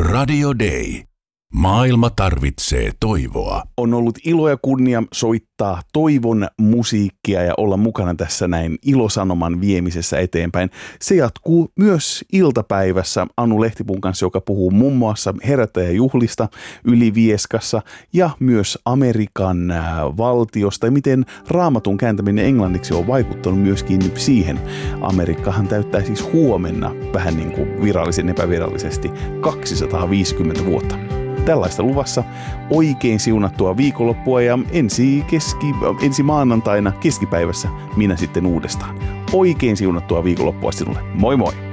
Radio Day. Maailma tarvitsee toivoa. On ollut ilo ja kunnia soittaa toivon musiikkia ja olla mukana tässä näin ilosanoman viemisessä eteenpäin. Se jatkuu myös iltapäivässä Anu Lehtipun kanssa, joka puhuu muun muassa herättäjäjuhlista Ylivieskassa ja myös Amerikan valtiosta ja miten Raamatun kääntäminen englanniksi on vaikuttanut myöskin siihen. Amerikkahan täyttää siis huomenna vähän niin kuin virallisen epävirallisesti 250 vuotta. Tällaista luvassa oikein siunattua viikonloppua ja ensi maanantaina keskipäivässä minä sitten uudestaan. Oikein siunattua viikonloppua sinulle. Moi moi!